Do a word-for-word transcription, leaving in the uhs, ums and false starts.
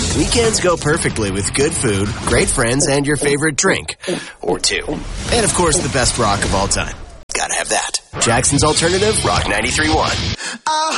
Weekends go perfectly with good food, great friends, and your favorite drink. Or two. And, of course, the best rock of all time. Gotta have that. Jackson's Alternative, Rock ninety-three point one.